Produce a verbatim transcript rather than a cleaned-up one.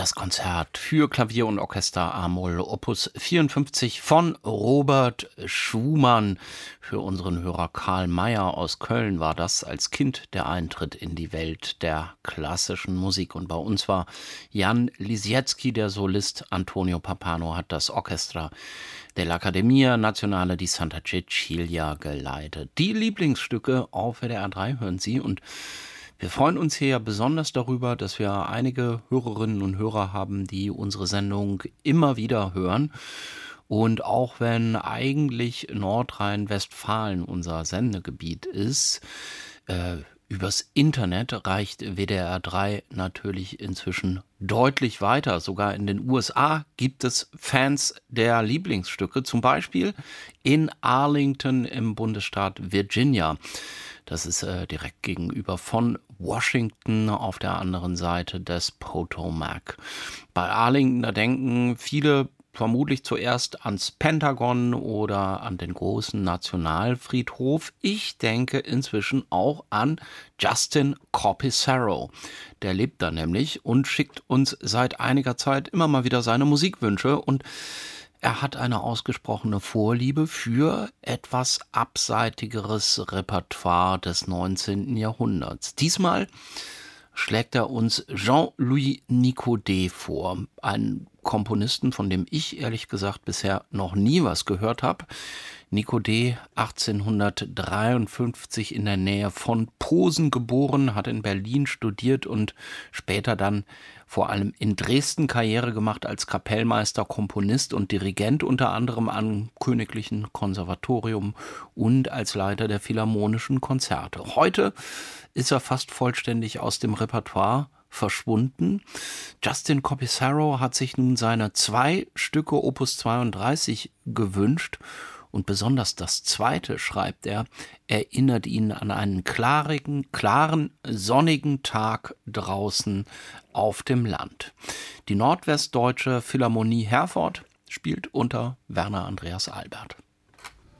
Das Konzert für Klavier und Orchester a-Moll Opus vierundfünfzig von Robert Schumann. Für unseren Hörer Karl Mayer aus Köln war das als Kind der Eintritt in die Welt der klassischen Musik. Und bei uns war Jan Lisiecki, der Solist. Antonio Pappano hat das Orchestra dell'Accademia Nazionale di Santa Cecilia geleitet. Die Lieblingsstücke auf W D R drei hören Sie, und wir freuen uns hier ja besonders darüber, dass wir einige Hörerinnen und Hörer haben, die unsere Sendung immer wieder hören. Und auch wenn eigentlich Nordrhein-Westfalen unser Sendegebiet ist, äh, übers Internet reicht W D R drei natürlich inzwischen deutlich weiter. Sogar in den U S A gibt es Fans der Lieblingsstücke, zum Beispiel in Arlington im Bundesstaat Virginia. Das ist äh, direkt gegenüber von Washington auf der anderen Seite des Potomac. Bei Arlington, da denken viele vermutlich zuerst ans Pentagon oder an den großen Nationalfriedhof. Ich denke inzwischen auch an Justin Corpissaro. Der lebt da nämlich und schickt uns seit einiger Zeit immer mal wieder seine Musikwünsche, und er hat eine ausgesprochene Vorliebe für etwas abseitigeres Repertoire des neunzehnten Jahrhunderts. Diesmal schlägt er uns Jean-Louis Nicodé vor, einen Komponisten, von dem ich ehrlich gesagt bisher noch nie was gehört habe. Nicodé, achtzehnhundertdreiundfünfzig in der Nähe von Posen geboren, hat in Berlin studiert und später dann vor allem in Dresden Karriere gemacht als Kapellmeister, Komponist und Dirigent, unter anderem am Königlichen Konservatorium und als Leiter der Philharmonischen Konzerte. Heute ist er fast vollständig aus dem Repertoire verschwunden. Justin Corpissaro hat sich nun seine zwei Stücke Opus zweiunddreißig gewünscht, und besonders das zweite, schreibt er, erinnert ihn an einen klarigen, klaren, sonnigen Tag draußen auf dem Land. Die Nordwestdeutsche Philharmonie Herford spielt unter Werner Andreas Albert.